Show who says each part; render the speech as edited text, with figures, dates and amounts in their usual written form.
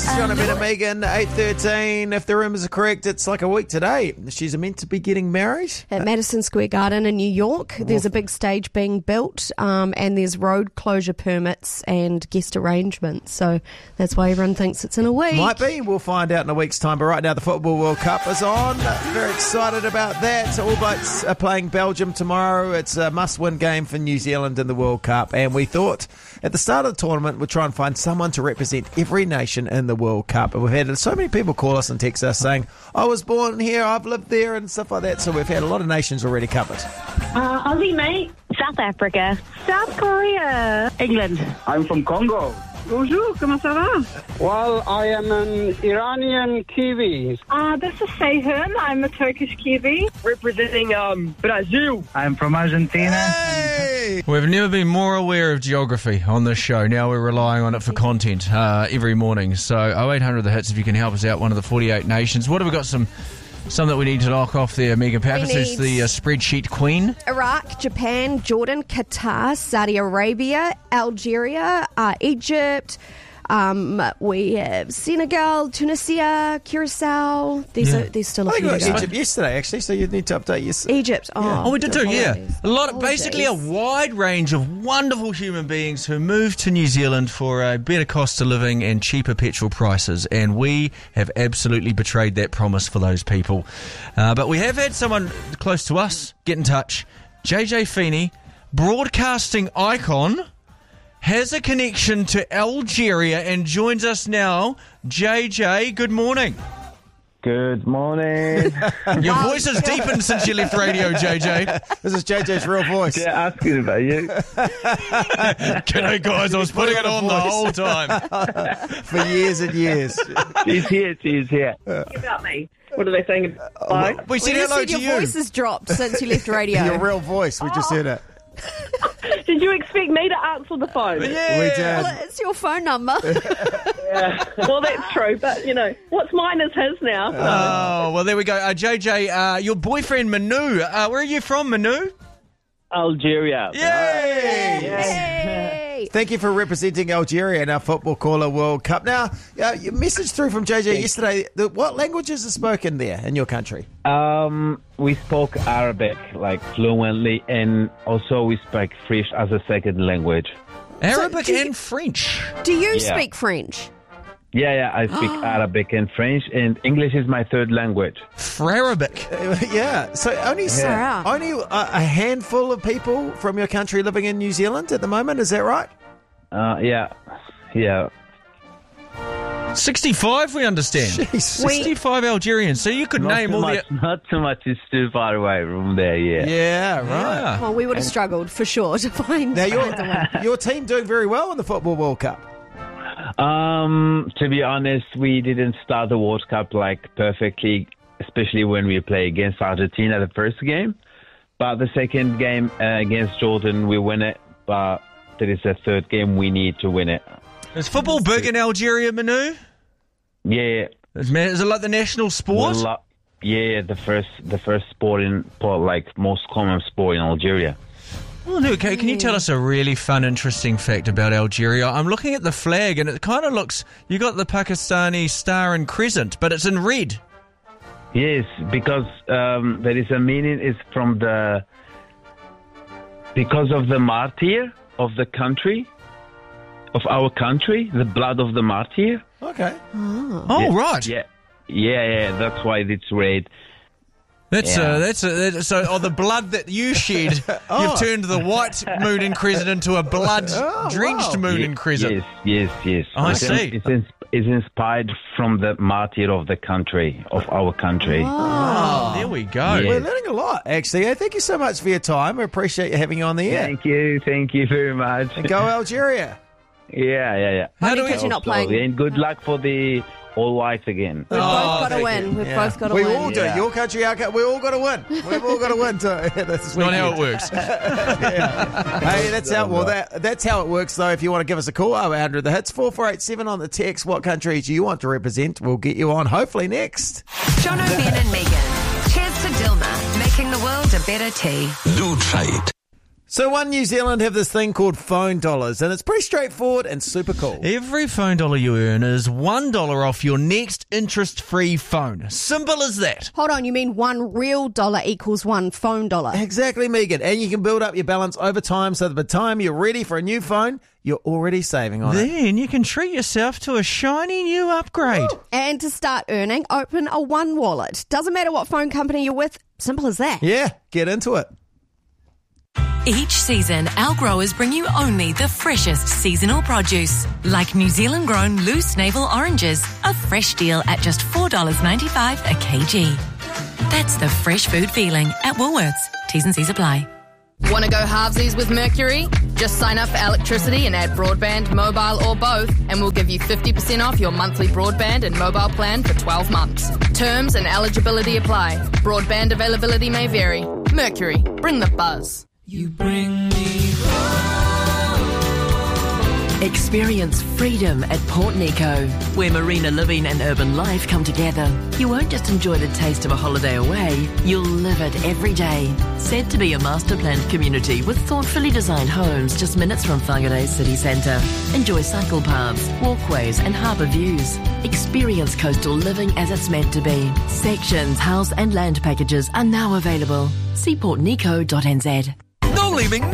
Speaker 1: John and Ben and Megan, 8:13. If the rumours are correct, it's like a week today. She's meant to be getting married.
Speaker 2: At Madison Square Garden in New York, there's a big stage being built, and there's road closure permits and guest arrangements. So that's why everyone thinks it's in a week.
Speaker 1: Might be. We'll find out in a week's time. But right now, the Football World Cup is on. Very excited about that. All Blacks are playing Belgium tomorrow. It's a must-win game for New Zealand in the World Cup. And we thought at the start of the tournament, we'll try and find someone to represent every nation in the World Cup. And we've had so many people call us and text us saying, I was born here, I've lived there, and stuff like that. So we've had a lot of nations already covered.
Speaker 3: Aussie, mate.
Speaker 4: South Africa.
Speaker 3: South Korea.
Speaker 4: England.
Speaker 5: I'm from Congo.
Speaker 3: Bonjour, comment ça va?
Speaker 5: Well, I am an Iranian Kiwi.
Speaker 3: This is Seyhun. I'm a Turkish Kiwi.
Speaker 5: Representing Brazil.
Speaker 6: I'm from Argentina.
Speaker 1: Hey!
Speaker 7: We've never been more aware of geography on this show. Now we're relying on it for content every morning. So 0800 The Hits if you can help us out, one of the 48 nations. What have we got some that we need to knock off there, Megan Pappas, who's the spreadsheet queen?
Speaker 2: Iraq, Japan, Jordan, Qatar, Saudi Arabia, Algeria, Egypt. We have Senegal, Tunisia, Curacao. There's still a few
Speaker 1: I
Speaker 2: to
Speaker 1: got
Speaker 2: go.
Speaker 1: Egypt yesterday, actually, so you need to update your...
Speaker 2: Egypt.
Speaker 7: Oh, we did too, yeah.
Speaker 2: Apologies.
Speaker 7: Basically a wide range of wonderful human beings who moved to New Zealand for a better cost of living and cheaper petrol prices, and we have absolutely betrayed that promise for those people. But we have had someone close to us get in touch. JJ Feeney, broadcasting icon, has a connection to Algeria and joins us now. JJ, good morning.
Speaker 6: Good morning.
Speaker 7: Your voice has deepened since you left radio, JJ.
Speaker 1: This is JJ's real voice.
Speaker 6: Yeah, asking about you.
Speaker 7: G'day, guys. I was putting it on the whole time.
Speaker 1: For years and years.
Speaker 6: She's here.
Speaker 3: About me. What are they saying? Bye.
Speaker 7: We said hello to
Speaker 2: your
Speaker 7: you.
Speaker 2: voice has dropped since you left radio.
Speaker 1: Your real voice, we just heard it.
Speaker 3: Did you expect me to answer the phone?
Speaker 7: Yeah.
Speaker 1: We did.
Speaker 2: Well, it's your phone number.
Speaker 3: Yeah. Well, that's true, but, what's mine is his now. So.
Speaker 7: Oh, well, there we go. JJ, your boyfriend Manu, where are you from, Manu?
Speaker 6: Algeria.
Speaker 7: Yay!
Speaker 2: Hey.
Speaker 1: Thank you for representing Algeria in our Football Caller World Cup. Now, your message through from JJ yesterday, what languages are spoken there in your country?
Speaker 6: We spoke Arabic, fluently, and also we speak French as a second language.
Speaker 7: Arabic and French.
Speaker 2: Do you speak French?
Speaker 6: Yeah, I speak Arabic and French, and English is my third language.
Speaker 7: Arabic.
Speaker 1: Yeah. So only a handful of people from your country living in New Zealand at the moment, is that right?
Speaker 6: Yeah.
Speaker 7: 65, we understand.
Speaker 1: Jeez.
Speaker 7: 65 Algerians. So you could name all the...
Speaker 6: Not too much. It's too far away from there, yeah.
Speaker 1: Yeah, right.
Speaker 7: Yeah.
Speaker 2: Well, we would have struggled for sure to find.
Speaker 1: Now, your team doing very well in the Football World Cup.
Speaker 6: To be honest, we didn't start the World Cup perfectly, especially when we play against Argentina the first game. But the second game against Jordan, we win it. But there is a third game, we need to win it.
Speaker 7: Is football big in Algeria, Manu?
Speaker 6: Yeah.
Speaker 7: Is it like the national sport?
Speaker 6: The first sport most common sport in Algeria.
Speaker 7: Well, okay, can you tell us a really fun, interesting fact about Algeria? I'm looking at the flag and it kind of looks... You got the Pakistani star and crescent, but it's in red.
Speaker 6: Yes, because there is a meaning. It's from because of the martyr of the country, of our country, the blood of the martyr.
Speaker 1: Okay.
Speaker 7: Oh, right.
Speaker 6: Yeah. That's why it's red.
Speaker 7: So the blood that you shed, you've turned the white moon and crescent into a blood-drenched moon and crescent.
Speaker 6: Yes.
Speaker 7: I see.
Speaker 6: It's inspired from the martyr of the country, of our country.
Speaker 7: Oh, there we go.
Speaker 1: We're learning a lot, actually. Thank you so much for your time. We appreciate you having you on the air.
Speaker 6: Thank you very much.
Speaker 1: And go Algeria.
Speaker 6: Yeah.
Speaker 2: Because you're not playing.
Speaker 6: And good luck for the All Whites again.
Speaker 2: We've both got to win. We've both got to win.
Speaker 1: We all do. Your country, our country. We all got to win. We've all got to win.
Speaker 7: That's not how it works.
Speaker 1: Hey, that's how it works, though. If you want to give us a call, 0800 The Hits, 4487 on the text. What country do you want to represent? We'll get you on, hopefully, next.
Speaker 8: John Ben and Megan. Cheers to Dilma, making the world a better tea.
Speaker 9: Do try it.
Speaker 1: So One New Zealand have this thing called phone dollars, and it's pretty straightforward and super cool.
Speaker 7: Every phone dollar you earn is $1 off your next interest-free phone. Simple as that.
Speaker 2: Hold on, you mean one real dollar equals one phone dollar?
Speaker 1: Exactly, Megan. And you can build up your balance over time so that by the time you're ready for a new phone, you're already saving on it.
Speaker 7: Then you can treat yourself to a shiny new upgrade.
Speaker 2: And to start earning, open a One Wallet. Doesn't matter what phone company you're with, simple as that.
Speaker 1: Yeah, get into it.
Speaker 4: Each season, our growers bring you only the freshest seasonal produce, like New Zealand-grown loose navel oranges, a fresh deal at just $4.95 a kg. That's the fresh food feeling at Woolworths. T's and C's apply.
Speaker 8: Want to go halvesies with Mercury? Just sign up for electricity and add broadband, mobile or both, and we'll give you 50% off your monthly broadband and mobile plan for 12 months. Terms and eligibility apply. Broadband availability may vary. Mercury, bring the buzz.
Speaker 9: You bring me home. Experience freedom at Port Nico, where marina living and urban life come together. You won't just enjoy the taste of a holiday away, you'll live it every day. Said to be a master-planned community with thoughtfully designed homes just minutes from Whangarei city centre. Enjoy cycle paths, walkways and harbour views. Experience coastal living as it's meant to be. Sections, house and land packages are now available. See portnico.nz.
Speaker 10: No leaving